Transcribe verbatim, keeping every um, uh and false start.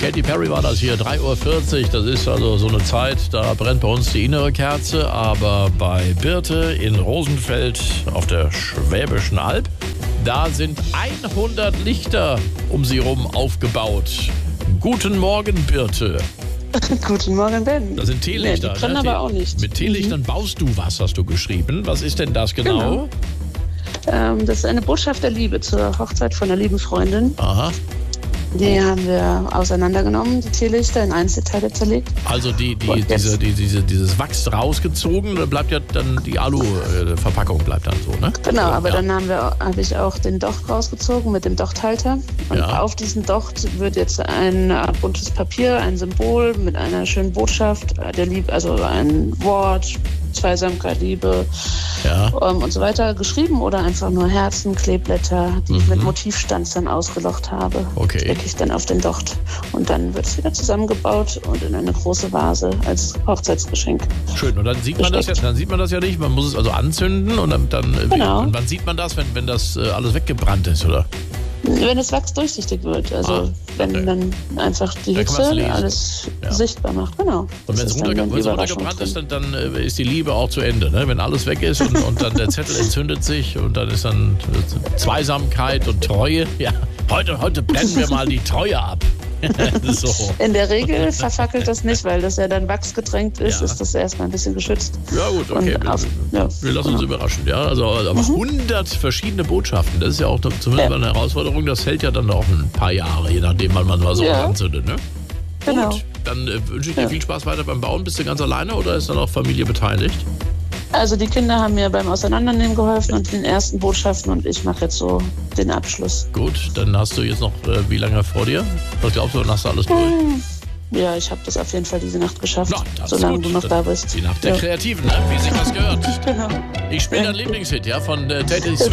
Katy Perry war das hier, drei Uhr vierzig. Das ist also so eine Zeit, da brennt bei uns die innere Kerze. Aber bei Birte in Rosenfeld auf der Schwäbischen Alb, da sind hundert Lichter um sie rum aufgebaut. Guten Morgen, Birte. Guten Morgen, Ben. Das sind Teelichter. Nee, die brennen ne? aber auch nicht. Mit Teelichtern mhm. baust du was, hast du geschrieben. Was ist denn das genau? Genau. Ähm, das ist eine Botschaft der Liebe zur Hochzeit von einer lieben Freundin. Aha. Die haben wir auseinandergenommen, die Teelichter, in Einzelteile zerlegt. Also die, die, diese, die, diese, dieses Wachs rausgezogen, dann bleibt ja dann die Alu-Verpackung bleibt dann so, ne? Genau, so, aber ja. dann haben wir, habe ich auch den Docht rausgezogen mit dem Dochthalter. Und ja. auf diesen Docht wird jetzt ein buntes Papier, ein Symbol mit einer schönen Botschaft der Liebe, also ein Wort, Zweisamkeit, Liebe ja. um, und so weiter geschrieben oder einfach nur Herzen, Kleeblätter, die mhm. ich mit Motivstanz dann ausgelocht habe. Okay. Stecke ich dann auf den Docht. Und dann wird es wieder zusammengebaut und in eine große Vase als Hochzeitsgeschenk. Schön. Und dann sieht man das ja, dann sieht man das ja nicht. Man muss es also anzünden und dann, dann genau. Und wann sieht man das, wenn, wenn das äh, alles weggebrannt ist, oder? Wenn das Wachs durchsichtig wird, also ah, okay. wenn dann einfach die Hitze alles ja. sichtbar macht, genau. Und wenn es runterge runtergebrannt ist, dann, dann äh, ist die Liebe auch zu Ende, ne? Wenn alles weg ist und, und dann der Zettel entzündet sich und dann ist dann Zweisamkeit und Treue. Ja, heute, heute brennen wir mal die Treue ab. So. In der Regel verfackelt das nicht, weil das ja dann wachsgetränkt ist, ja. ist das erstmal ein bisschen geschützt. Ja gut, okay. Wir, auf, ja, wir lassen genau. uns überraschen. Ja, also aber mhm. hundert verschiedene Botschaften, das ist ja auch zumindest ja. eine Herausforderung. Das hält ja dann auch ein paar Jahre, je nachdem, wann man mal so ja. anzündet. Ne? Genau. Gut, dann äh, wünsche ich dir ja. viel Spaß weiter beim Bauen. Bist du ganz alleine oder ist dann auch Familie beteiligt? Also die Kinder haben mir beim Auseinandernehmen geholfen und den ersten Botschaften und ich mache jetzt so den Abschluss. Gut, dann hast du jetzt noch äh, wie lange vor dir? Was glaubst du, dann hast du alles durch? Ja, ich habe das auf jeden Fall diese Nacht geschafft, Na, solange gut. du noch das da bist. Die Nacht der ja. Kreativen, ne? Wie sich das gehört. Genau. Ich spiele dein Lieblingshit, ja, von äh, Tate